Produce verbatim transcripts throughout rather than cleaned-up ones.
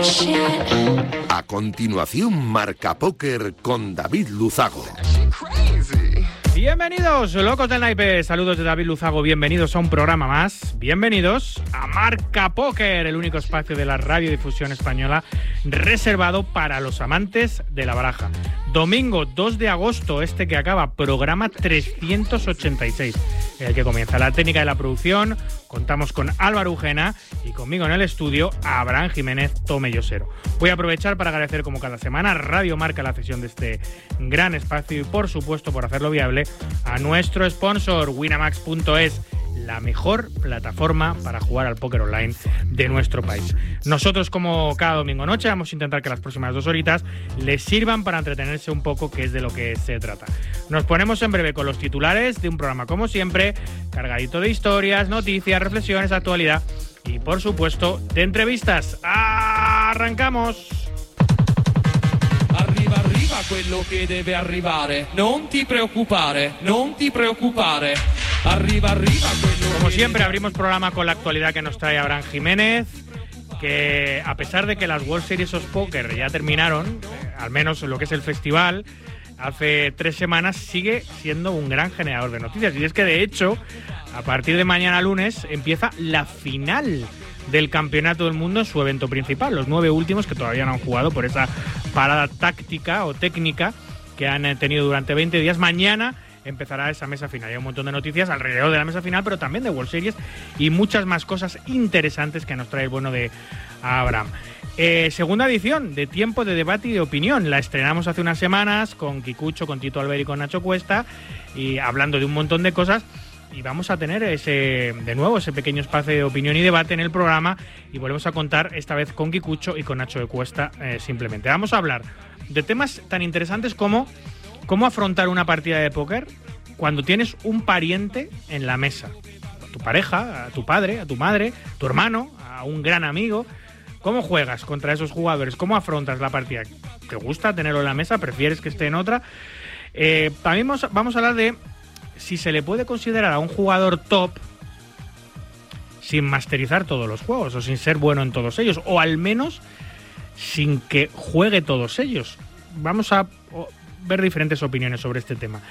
A continuación, Marca Póker con David Luzago. Bienvenidos, locos del naipe. Saludos de David Luzago. Bienvenidos a un programa más. Bienvenidos a Marca Póker, el único espacio de la radiodifusión española reservado para los amantes de la baraja. Domingo dos de agosto, este que acaba, programa trescientos ochenta y seis, el que comienza la técnica de la producción. Contamos con Álvaro Ujena y conmigo en el estudio, Abraham Jiménez Tomellosero. Voy a aprovechar para agradecer, como cada semana, Radio Marca la cesión de este gran espacio y, por supuesto, por hacerlo viable, a nuestro sponsor, Winamax punto es, la mejor plataforma para jugar al póker online de nuestro país. Nosotros, como cada domingo noche, vamos a intentar que las próximas dos horitas les sirvan para entretenerse un poco, que es de lo que se trata. Nos ponemos en breve con los titulares de un programa, como siempre, cargadito de historias, noticias, reflexiones, actualidad y, por supuesto, de entrevistas. ¡Arrancamos! Arriva, arriva quello che deve arrivare. Non ti preoccupare, non ti preoccupare. Arriba, arriba, como siempre, abrimos programa con la actualidad que nos trae Abraham Jiménez, que a pesar de que las World Series of Poker ya terminaron, eh, al menos lo que es el festival, hace tres semanas, sigue siendo un gran generador de noticias. Y es que, de hecho, a partir de mañana lunes empieza la final del Campeonato del Mundo en su evento principal. Los nueve últimos que todavía no han jugado por esa parada táctica o técnica que han tenido durante veinte días. Mañana empezará esa mesa final. Hay un montón de noticias alrededor de la mesa final, pero también de World Series y muchas más cosas interesantes que nos trae el bueno de Abraham. Eh, segunda edición de Tiempo de Debate y de Opinión. La estrenamos hace unas semanas con Kikucho, con Tito Albert y con Nacho Cuesta, y hablando de un montón de cosas. Y vamos a tener ese, de nuevo, ese pequeño espacio de opinión y debate en el programa, y volvemos a contar esta vez con Kikucho y con Nacho de Cuesta, eh, simplemente. Vamos a hablar de temas tan interesantes como cómo afrontar una partida de póker cuando tienes un pariente en la mesa. A tu pareja, a tu padre, a tu madre, a tu hermano, a un gran amigo. ¿Cómo juegas contra esos jugadores? ¿Cómo afrontas la partida? ¿Te gusta tenerlo en la mesa? ¿Prefieres que esté en otra? Eh, también vamos, vamos a hablar de si se le puede considerar a un jugador top sin masterizar todos los juegos o sin ser bueno en todos ellos, o al menos sin que juegue todos ellos. Vamos a ver diferentes opiniones sobre este tema.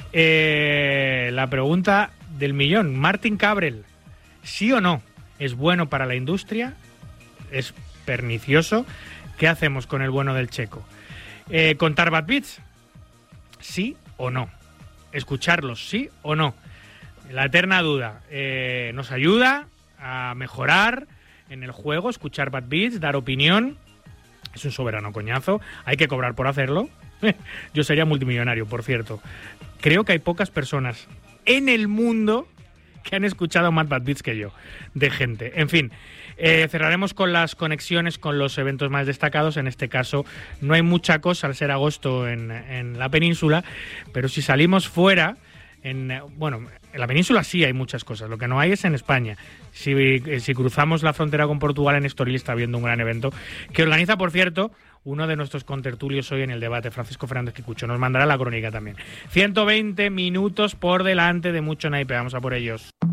Eh, la pregunta del millón, Martín Cabrel, ¿sí o no es bueno para la industria? ¿Es pernicioso? ¿Qué hacemos con el bueno del checo? Eh, ¿Contar bad beats? ¿Sí o no? ¿Escucharlos? ¿Sí o no? La eterna duda. Eh, ¿Nos ayuda a mejorar en el juego escuchar bad beats, dar opinión? Es un soberano coñazo. Hay que cobrar por hacerlo. Yo sería multimillonario, por cierto. Creo que hay pocas personas en el mundo que han escuchado más bad beats que yo, de gente. En fin, eh, cerraremos con las conexiones con los eventos más destacados. En este caso no hay mucha cosa al ser agosto en, en la península, pero si salimos fuera, en, bueno, en la península sí hay muchas cosas, lo que no hay es en España. Si, si cruzamos la frontera con Portugal, en Estoril está habiendo un gran evento que organiza, por cierto, uno de nuestros contertulios hoy en el debate, Francisco Fernández Kikucho. Nos mandará la crónica también. ciento veinte minutos por delante de mucho naipe. Vamos a por ellos.